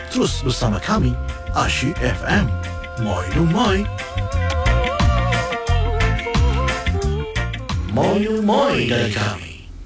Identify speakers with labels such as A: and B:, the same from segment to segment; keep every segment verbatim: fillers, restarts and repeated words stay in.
A: Terus bersama kami, Asyik F M. Moi nu moi. Moi nu moi dari kami.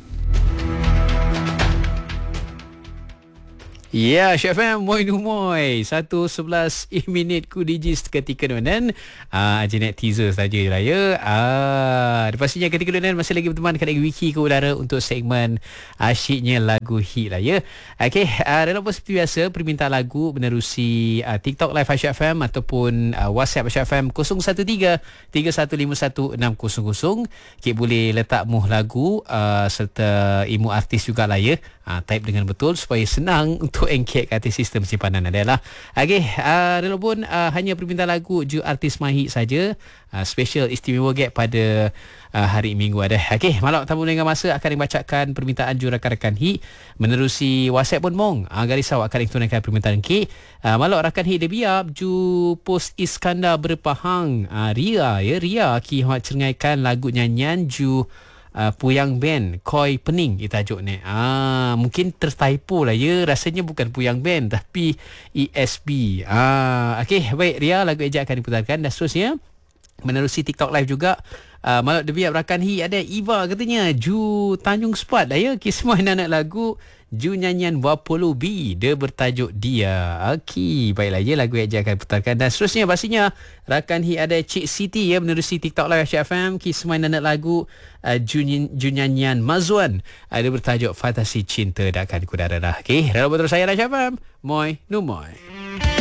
B: Ya, Chef M, moi nu moi. satu sebelas minit ku digis ketika donan. Ah, uh, jenak teaser saja lah ya. Ah, uh, pastinya ketika donan masih lagi berteman kat Wiki ke udara untuk segmen asyiknya lagu hit lah ya. Okey, uh, dalam seperti biasa permintaan lagu menerusi uh, TikTok Live Asyik F M ataupun uh, WhatsApp Asyik F M kosong satu tiga tiga satu lima satu enam kosong kosong. Kik boleh letak muh lagu uh, serta imu artis jugalah ya. Uh, type dengan betul supaya senang untuk engkek kat sistem simpanan adalah. Okey, uh, dalam pun uh, hanya permintaan lagu ju artis mahir saja. Uh, special istimewa gap pada uh, hari Minggu ada. Okey, malam tamu dengan masa akan dibacakan permintaan ju rakan-rakan hit menerusi WhatsApp pun mong. Uh, garisau akan ditunaikan permintaan ke. Uh, malam rakan hit dia biar ju post Iskandar berpahang. Uh, Ria ya, Ria ki hot cengaikan lagu nyanyian ju Uh, Puyang Band Koi Pening kita tajuk ni. Ah, mungkin tertypo lah ya. Rasanya bukan Puyang Band tapi E S B. Ah, okey, baik Ria, lagu ejak akan diputarkan dan seterusnya menerusi TikTok live juga. Uh, Malak debiak berakan hi ada Eva katanya ju Tanjung Sepat lah ya. Kismah anak lagu ju nyanyian Wapolo B, dia bertajuk Dia. Okey, baiklah ya, lagu yang akan putarkan dan seterusnya pastinya rakan hi ada Cik Siti ya menerusi TikTok live Asyik F M. Kismah anak lagu uh, ju, ju nyanyian Mazwan, uh, dia bertajuk Fantasi Cinta, dah akan kudara dah. Okey, dalam betul saya Asyik F M. Moi nu moi.